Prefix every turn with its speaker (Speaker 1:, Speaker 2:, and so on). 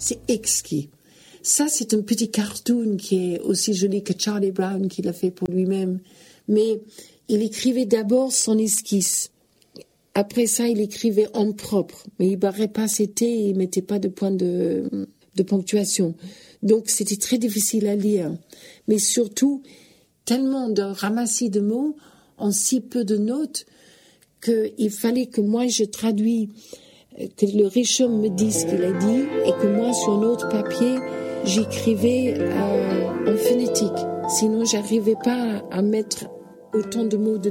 Speaker 1: c'est exquis. Ça, c'est un petit cartoon qui est aussi joli que Charlie Brown qui l'a fait pour lui-même. Mais il écrivait d'abord son esquisse. Après ça, il écrivait en propre. Mais il barrait pas ses T et il mettait pas de point de ponctuation. Donc, c'était très difficile à lire. Mais surtout, tellement de ramassis de mots en si peu de notes qu'il fallait que moi, je traduis, que le Richomme me dise ce qu'il a dit et que moi, sur un autre papier, j'écrivais en phonétique. Sinon, j'arrivais pas à mettre autant de mots dedans.